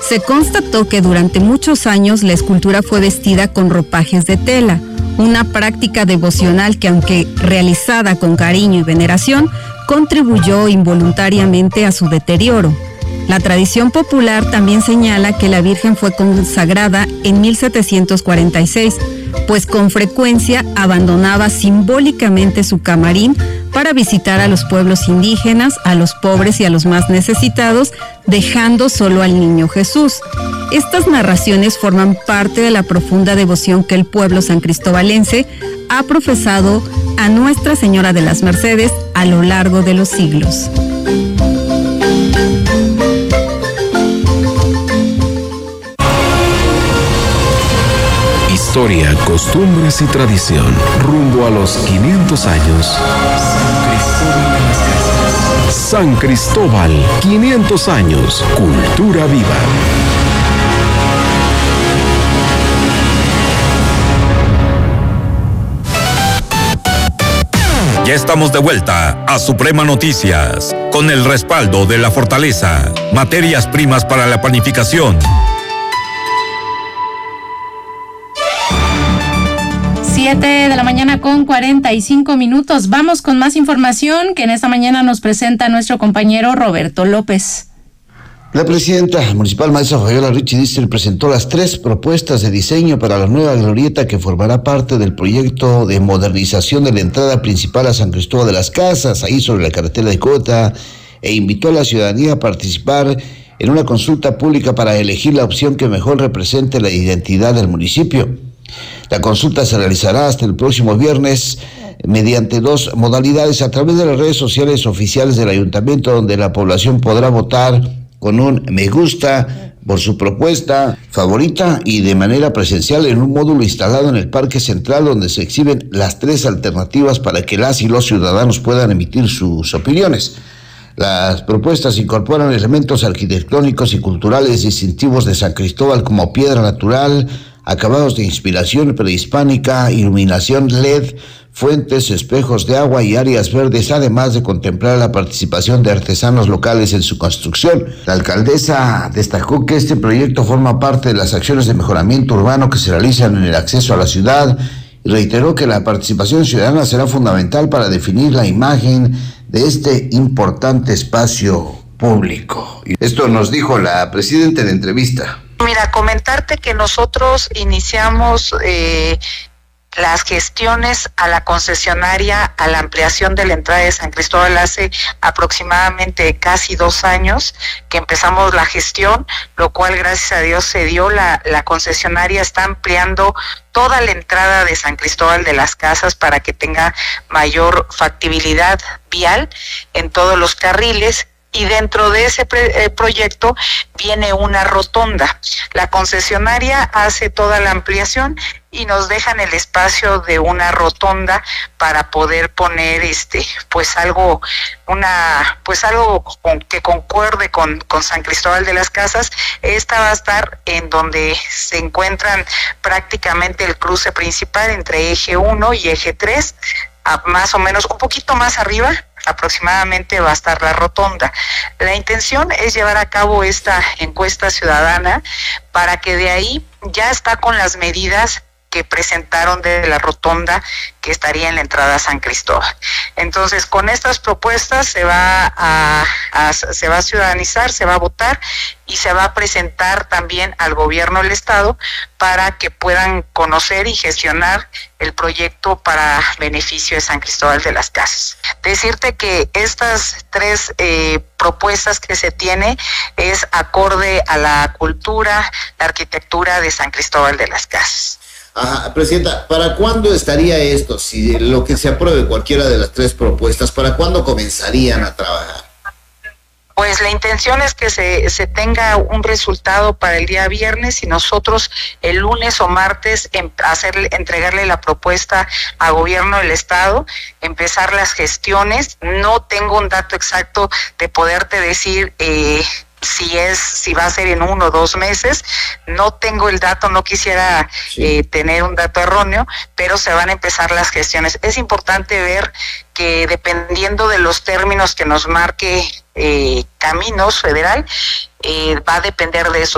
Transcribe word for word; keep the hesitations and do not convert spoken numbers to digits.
Se constató que durante muchos años la escultura fue vestida con ropajes de tela, una práctica devocional que, aunque realizada con cariño y veneración, contribuyó involuntariamente a su deterioro. La tradición popular también señala que la Virgen fue consagrada en mil setecientos cuarenta y seis, pues con frecuencia abandonaba simbólicamente su camarín para visitar a los pueblos indígenas, a los pobres y a los más necesitados, dejando solo al niño Jesús. Estas narraciones forman parte de la profunda devoción que el pueblo sancristobalense ha profesado a Nuestra Señora de las Mercedes a lo largo de los siglos. Historia, costumbres y tradición. Rumbo a los quinientos años. San Cristóbal, quinientos años. Cultura viva. Ya estamos de vuelta a Suprema Noticias, con el respaldo de La Fortaleza, materias primas para la panificación. siete de la mañana con cuarenta y cinco minutos. Vamos con más información que en esta mañana nos presenta nuestro compañero Roberto López. La presidenta municipal, maestra Fabiola Richie Dister, presentó las tres propuestas de diseño para la nueva glorieta que formará parte del proyecto de modernización de la entrada principal a San Cristóbal de las Casas, ahí sobre la carretera de Cota, e invitó a la ciudadanía a participar en una consulta pública para elegir la opción que mejor represente la identidad del municipio. La consulta se realizará hasta el próximo viernes mediante dos modalidades: a través de las redes sociales oficiales del ayuntamiento, donde la población podrá votar con un me gusta por su propuesta favorita, y de manera presencial en un módulo instalado en el Parque Central, donde se exhiben las tres alternativas para que las y los ciudadanos puedan emitir sus opiniones. Las propuestas incorporan elementos arquitectónicos y culturales distintivos de San Cristóbal, como piedra natural, acabados de inspiración prehispánica, iluminación L E D, fuentes, espejos de agua y áreas verdes, además de contemplar la participación de artesanos locales en su construcción. La alcaldesa destacó que este proyecto forma parte de las acciones de mejoramiento urbano que se realizan en el acceso a la ciudad, y reiteró que la participación ciudadana será fundamental para definir la imagen de este importante espacio público. Esto nos dijo la presidenta en la entrevista. Mira, comentarte que nosotros iniciamos eh, las gestiones a la concesionaria, a la ampliación de la entrada de San Cristóbal hace aproximadamente casi dos años que empezamos la gestión, lo cual gracias a Dios se dio. La, la concesionaria está ampliando toda la entrada de San Cristóbal de las Casas para que tenga mayor factibilidad vial en todos los carriles. Y dentro de ese pre- eh, proyecto viene una rotonda. La concesionaria hace toda la ampliación y nos dejan el espacio de una rotonda para poder poner este pues algo una pues algo con, que concuerde con, con San Cristóbal de las Casas. Esta va a estar en donde se encuentran prácticamente el cruce principal entre eje uno y eje tres, a más o menos un poquito más arriba aproximadamente va a estar la rotonda. La intención es llevar a cabo esta encuesta ciudadana para que de ahí ya está con las medidas que presentaron de la rotonda que estaría en la entrada a San Cristóbal. Entonces, con estas propuestas se va a, a se va a ciudadanizar, se va a votar y se va a presentar también al gobierno del estado para que puedan conocer y gestionar el proyecto para beneficio de San Cristóbal de las Casas. Decirte que estas tres eh, propuestas que se tiene es acorde a la cultura, la arquitectura de San Cristóbal de las Casas. Ajá, Presidenta, ¿para cuándo estaría esto? Si lo que se apruebe cualquiera de las tres propuestas, ¿para cuándo comenzarían a trabajar? Pues la intención es que se, se tenga un resultado para el día viernes y nosotros el lunes o martes em, hacerle, entregarle la propuesta a gobierno del estado, empezar las gestiones. No tengo un dato exacto de poderte decir eh, si es, si va a ser en uno o dos meses, no tengo el dato, no quisiera sí. eh, tener un dato erróneo, pero se van a empezar las gestiones. Es importante ver que dependiendo de los términos que nos marque eh, Caminos Federal, eh, va a depender de eso.